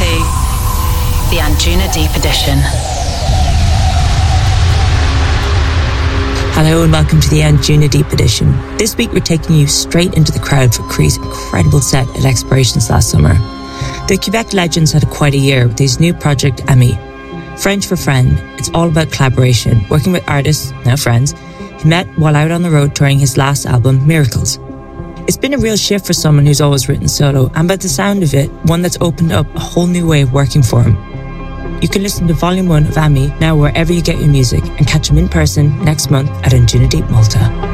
to the Anjuna Deep Edition. Hello and welcome to the Anjuna Deep Edition. This week we're taking you straight into the crowd for Cree's incredible set at Explorations last summer. The Quebec legends had quite a year with his new project Ami. French for Friend, it's all about collaboration, working with artists, now friends, he met while out on the road touring his last album, Miracles. It's been a real shift for someone who's always written solo, and by the sound of it, one that's opened up a whole new way of working for him. You can listen to Volume 1 of Ami now wherever you get your music and catch him in person next month at Anjuna Deep Malta.